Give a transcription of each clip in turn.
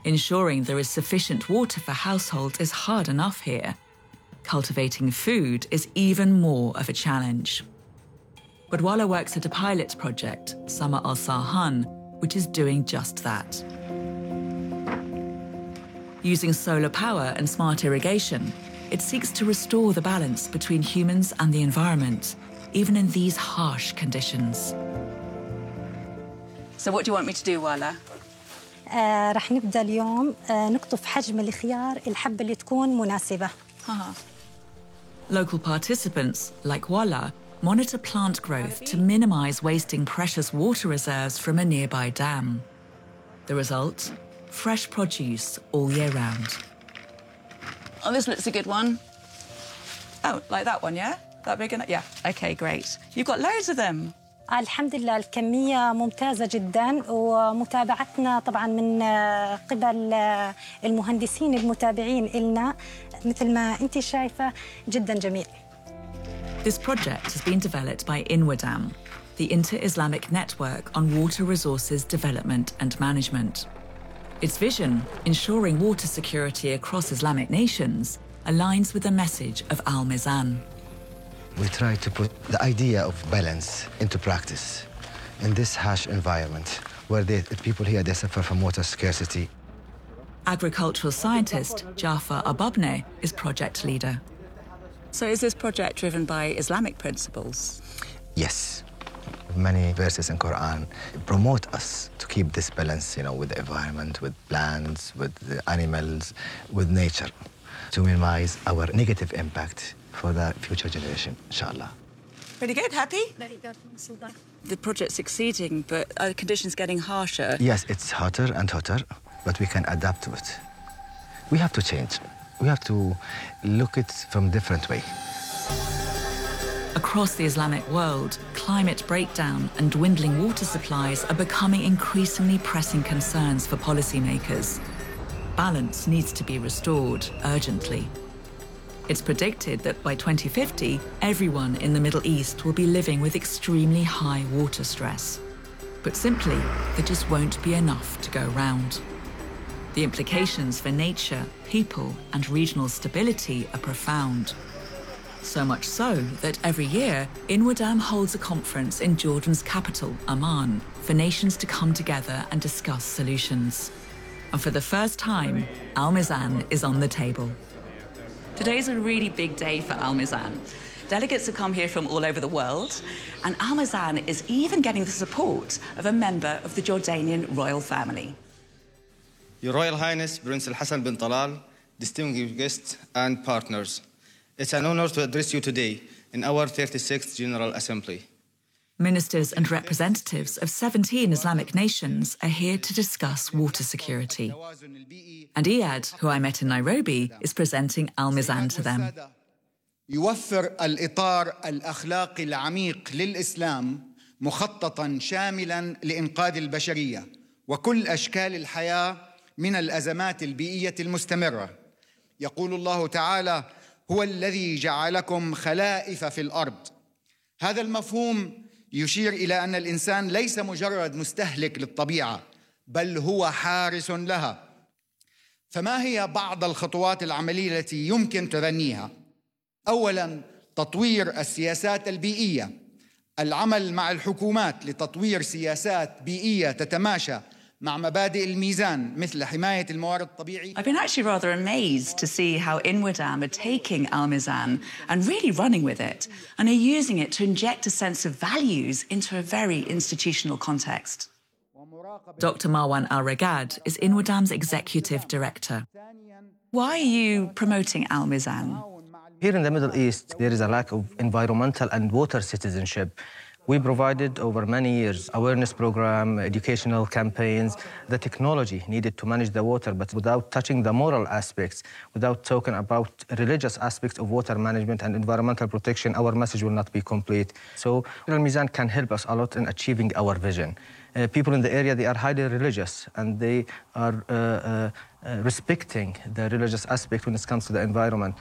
Ensuring there is sufficient water for households is hard enough here. Cultivating food is even more of a challenge. But Wala works at a pilot project, Summer Al Sarhan, which is doing just that. Using solar power and smart irrigation, it seeks to restore the balance between humans and the environment, even in these harsh conditions. So what do you want me to do, Wala? رح نبدأ اليوم نقطف حجم الخيار الحبة اللي تكون مناسبة. Local participants, like Wala, monitor plant growth to minimize wasting precious water reserves from a nearby dam. The result? Fresh produce all year round. Oh, this looks a good one. Oh, like that one, yeah? That big enough? Yeah, OK, great. You've got loads of them. الحمد لله الكمية ممتازة جداً ومتابعتنا طبعاً من قبل المهندسين المتابعين إلنا مثل ما أنت شايفة جداً جميل. This project has been developed by INWADAM, the Inter-Islamic Network on Water Resources Development and Management. Its vision, ensuring water security across Islamic nations, aligns with the message of Al-Mizan. We try to put the idea of balance into practice in this harsh environment where the people here, they suffer from water scarcity. Agricultural scientist Jafar Ababne is project leader. So is this project driven by Islamic principles? Yes. Many verses in Quran promote us to keep this balance, with the environment, with plants, with the animals, with nature, to minimize our negative impact for the future generation, inshallah. Pretty good, happy? Very good. The project's succeeding, but are the conditions getting harsher? Yes, it's hotter and hotter, but we can adapt to it. We have to change. We have to look at it from a different way. Across the Islamic world, climate breakdown and dwindling water supplies are becoming increasingly pressing concerns for policymakers. Balance needs to be restored urgently. It's predicted that by 2050, everyone in the Middle East will be living with extremely high water stress. But simply, there just won't be enough to go round. The implications for nature, people, and regional stability are profound. So much so that every year, INWADAM holds a conference in Jordan's capital, Amman, for nations to come together and discuss solutions. And for the first time, Al-Mizan is on the table. Today's a really big day for Al-Mizan. Delegates have come here from all over the world, and Al-Mizan is even getting the support of a member of the Jordanian royal family. Your Royal Highness Prince Al-Hassan bin Talal, distinguished guests and partners, it's an honor to address you today in our 36th General Assembly. Ministers and representatives of 17 Islamic nations are here to discuss water security. And Iyad, who I met in Nairobi, is presenting Al-Mizan to them. يوفر الإطار الأخلاقي العميق للإسلام مخططاً شاملاً لإنقاذ البشرية وكل أشكال الحياة من الأزمات البيئية المستمرة. يقول الله تعالى: هو الذي جعلكم خلائف في الأرض. هذا المفهوم يشير إلى أن الإنسان ليس مجرد مستهلك للطبيعة، بل هو حارس لها. فما هي بعض الخطوات العملية التي يمكن تبنيها؟ أولاً، تطوير السياسات البيئية، العمل مع الحكومات لتطوير سياسات بيئية تتماشى مع مبادئ الميزان مثل حماية الموارد الطبيعية. I've been actually rather amazed to see how INWADAM are taking Al-Mizan and really running with it and are using it to inject a sense of values into a very institutional context. Dr. Marwan Al-Ragad is INWADAM's executive director. Why are you promoting Al-Mizan? Here in the Middle East, there is a lack of environmental and water citizenship. We provided over many years awareness program, educational campaigns, the technology needed to manage the water, but without touching the moral aspects, without talking about religious aspects of water management and environmental protection, our message will not be complete. So Al-Mizan can help us a lot in achieving our vision. People in the area, they are highly religious and they are respecting the religious aspect when it comes to the environment.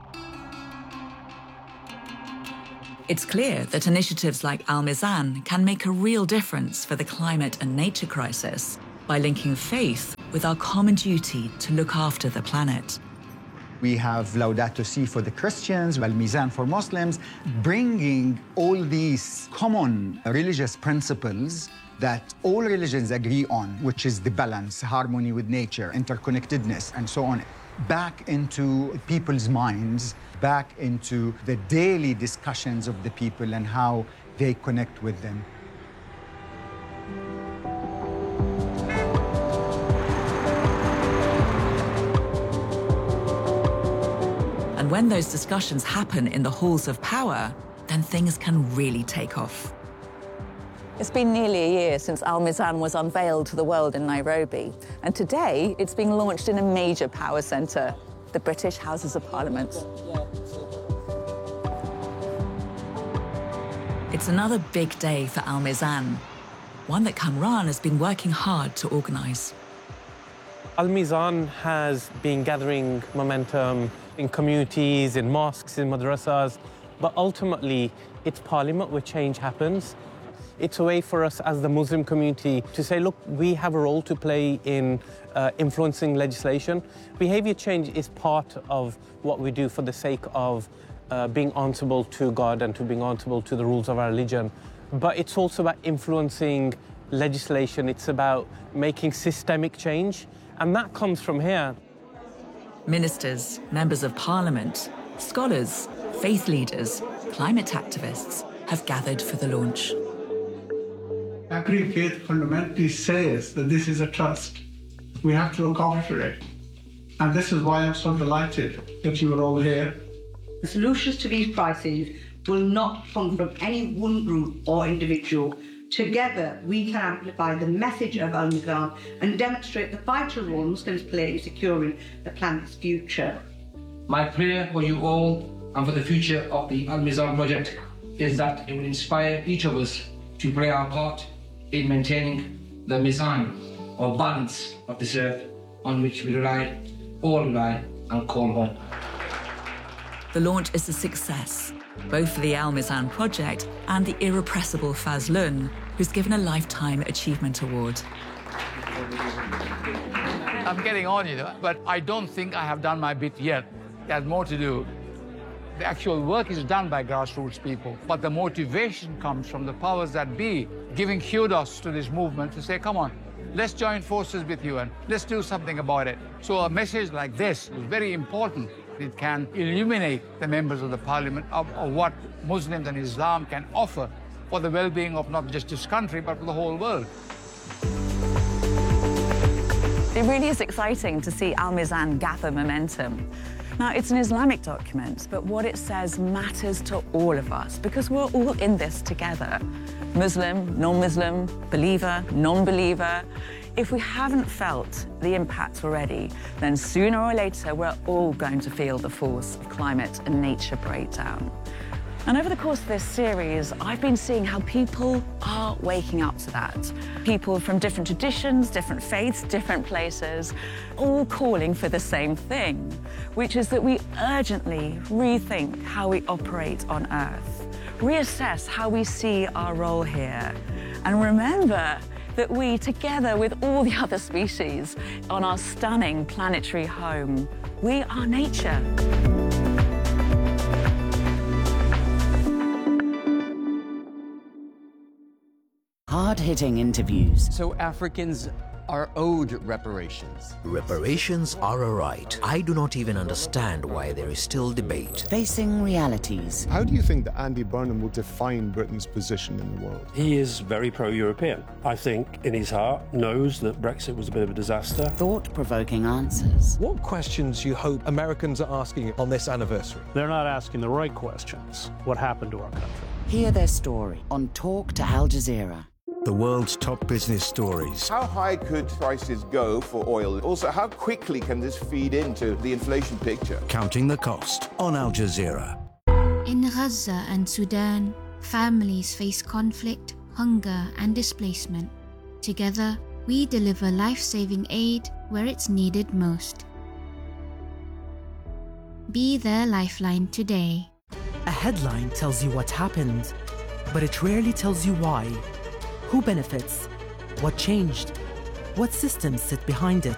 It's clear that initiatives like Al-Mizan can make a real difference for the climate and nature crisis by linking faith with our common duty to look after the planet. We have Laudato Si for the Christians, Al-Mizan for Muslims, bringing all these common religious principles that all religions agree on, which is the balance, harmony with nature, interconnectedness, and so on, back into people's minds, back into the daily discussions of the people and how they connect with them. And when those discussions happen in the halls of power, then things can really take off. It's been nearly a year since Al-Mizan was unveiled to the world in Nairobi, and today it's being launched in a major power centre, the British Houses of Parliament. It's another big day for Al-Mizan, one that Kamran has been working hard to organise. Al-Mizan has been gathering momentum in communities, in mosques, in madrasas, but ultimately it's Parliament where change happens. It's a way for us as the Muslim community to say, look, we have a role to play in influencing legislation. Behaviour change is part of what we do for the sake of being answerable to God and to being answerable to the rules of our religion. But it's also about influencing legislation. It's about making systemic change, and that comes from here. Ministers, members of parliament, scholars, faith leaders, climate activists have gathered for the launch. Every faith fundamentally says that this is a trust. We have to look after it. And this is why I'm so delighted that you are all here. The solutions to these crises will not come from any one group or individual. Together, we can amplify the message of Al-Mizan and demonstrate the vital role Muslims play in securing the planet's future. My prayer for you all and for the future of the Al-Mizan project is that it will inspire each of us to play our part in maintaining the Mizan, or balance, of this earth on which we all rely and call home. The launch is a success, both for the Al-Mizan project and the irrepressible Fazlun, who's given a Lifetime Achievement Award. I'm getting on, but I don't think I have done my bit yet. There's more to do. The actual work is done by grassroots people, but the motivation comes from the powers that be, giving kudos to this movement to say, come on, let's join forces with you and let's do something about it. So a message like this is very important. It can illuminate the members of the parliament of what Muslims and Islam can offer for the well-being of not just this country, but for the whole world. It really is exciting to see Al-Mizan gather momentum. Now, it's an Islamic document, but what it says matters to all of us because we're all in this together. Muslim, non-Muslim, believer, non-believer. If we haven't felt the impact already, then sooner or later, we're all going to feel the force of climate and nature breakdown. And over the course of this series, I've been seeing how people are waking up to that. People from different traditions, different faiths, different places, all calling for the same thing, which is that we urgently rethink how we operate on Earth, reassess how we see our role here, and remember that we, together with all the other species on our stunning planetary home, we are nature. Hard-hitting interviews. So Africans are owed reparations. Reparations are a right. I do not even understand why there is still debate. Facing realities. How do you think that Andy Burnham will define Britain's position in the world? He is very pro-European. I think in his heart knows that Brexit was a bit of a disaster. Thought-provoking answers. What questions do you hope Americans are asking on this anniversary? They're not asking the right questions. What happened to our country? Hear their story on Talk to Al Jazeera. The world's top business stories. How high could prices go for oil? Also, how quickly can this feed into the inflation picture? Counting the cost on Al Jazeera. In Gaza and Sudan, families face conflict, hunger and displacement. Together, we deliver life-saving aid where it's needed most. Be their lifeline today. A headline tells you what happened, but it rarely tells you why. Who benefits? What changed? What systems sit behind it?